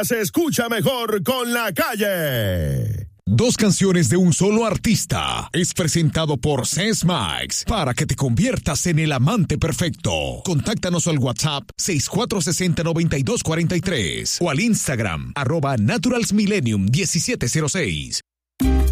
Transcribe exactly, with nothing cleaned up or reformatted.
música se escucha mejor con La Calle. Dos canciones de un solo artista es presentado por Ses Max para que te conviertas en el amante perfecto. Contáctanos al WhatsApp seis cuatro seis cero, nueve dos cuatro tres o al Instagram arroba naturalsmillennium diecisiete cero seis.